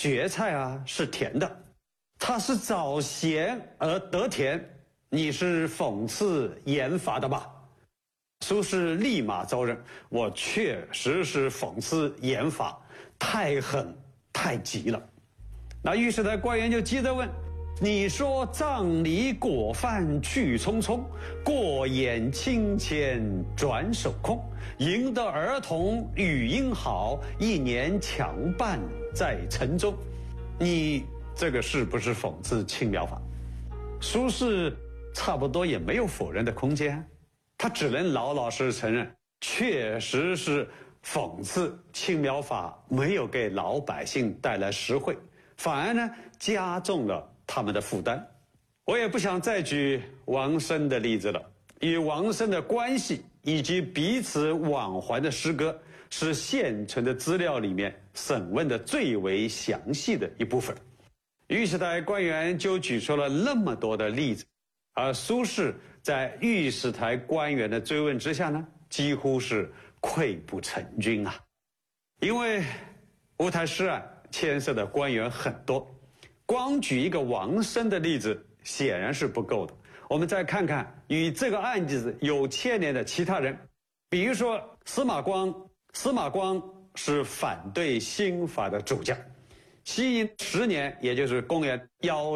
蕨菜啊是甜的，它是早咸而得甜，你是讽刺盐法的吧？苏轼立马招认，我确实是讽刺盐法，太狠太急了。那御史台官员就接着问，你说葬礼果饭去匆匆，过眼清谦转手空，赢得儿童语音好，一年强伴在城中，你这个是不是讽刺青苗法？苏轼差不多也没有否认的空间，他只能老老实实承认，确实是讽刺青苗法没有给老百姓带来实惠，反而呢加重了他们的负担。我也不想再举王生的例子了，与王生的关系以及彼此往还的诗歌是现存的资料里面审问的最为详细的一部分。御史台官员就举出了那么多的例子，而苏轼在御史台官员的追问之下呢，几乎是溃不成军啊。因为乌台诗案牵涉的官员很多，光举一个王生的例子显然是不够的。我们再看看与这个案子有牵连的其他人，比如说司马光。司马光是反对新法的主将。西营10年，也就是公元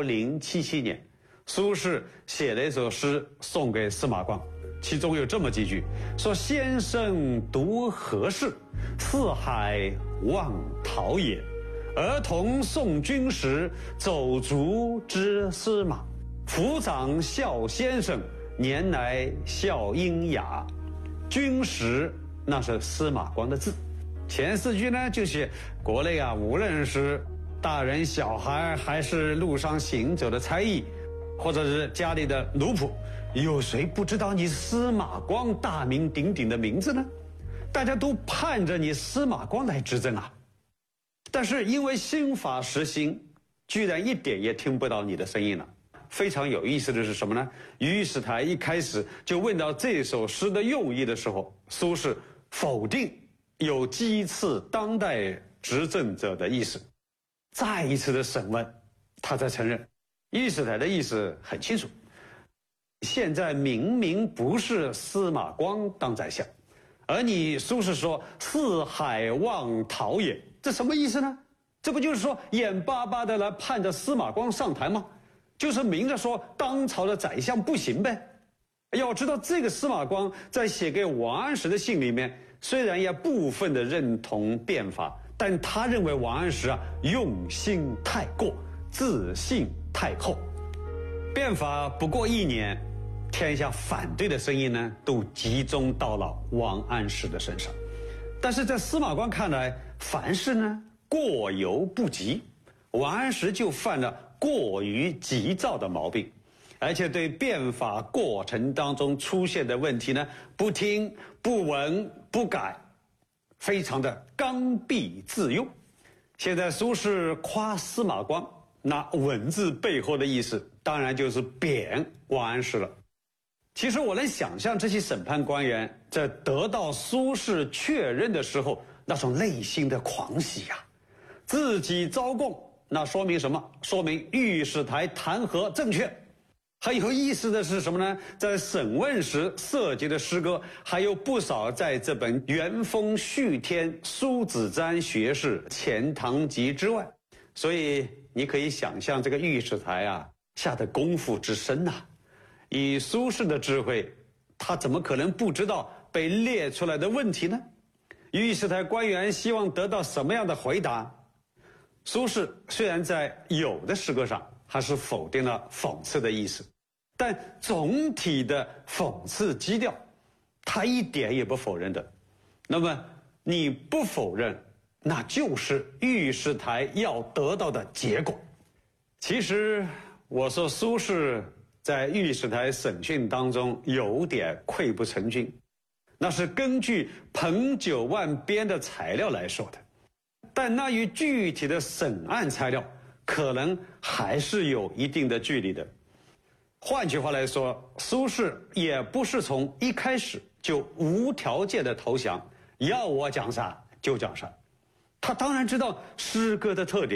1077年，苏轼写了一首诗送给司马光，其中有这么几句，说先生独何事，四海望陶冶，儿童送军时，走卒知司马，抚长笑先生，年来笑英雅。军时那是司马光的字。前4句呢就写国内啊，无论是大人小孩还是路上行走的差役，或者是家里的奴仆，有谁不知道你司马光大名鼎鼎的名字呢？大家都盼着你司马光来执政啊。但是因为新法实行，居然一点也听不到你的声音了。非常有意思的是什么呢？御史台一开始就问到这首诗的用意的时候，苏轼否定有讥刺当代执政者的意思。再一次的审问，他才承认，御史台的意思很清楚，现在明明不是司马光当宰相，而你苏轼说四海望陶冶，这什么意思呢？这不就是说眼巴巴的来盼着司马光上台吗？就是明着说当朝的宰相不行呗。要知道这个司马光在写给王安石的信里面，虽然也部分的认同变法，但他认为王安石啊用心太过，自信太厚。变法不过1年，天下反对的声音呢都集中到了王安石的身上。但是在司马光看来，凡事呢过犹不及，王安石就犯了过于急躁的毛病，而且对变法过程当中出现的问题呢，不听不闻不改，非常的刚愎自用。现在苏轼夸司马光，那文字背后的意思当然就是贬王安石了。其实我能想象这些审判官员在得到苏轼确认的时候那种内心的狂喜呀。自己招供，那说明什么？说明御史台弹劾正确。很有意思的是什么呢？在审问时涉及的诗歌还有不少在这本元丰续天苏子瞻学士钱塘集之外，所以你可以想象这个御史台啊下的功夫之深啊。以苏轼的智慧，他怎么可能不知道被列出来的问题呢？御史台官员希望得到什么样的回答？苏轼虽然在有的诗歌上还是否定了讽刺的意思，但总体的讽刺基调他一点也不否认的。那么你不否认，那就是御史台要得到的结果。其实我说苏轼在御史台审讯当中有点溃不成军，那是根据彭九万编的材料来说的，但那与具体的审案材料可能还是有一定的距离的。换句话来说，苏轼也不是从一开始就无条件的投降，要我讲啥就讲啥。他当然知道诗歌的特点，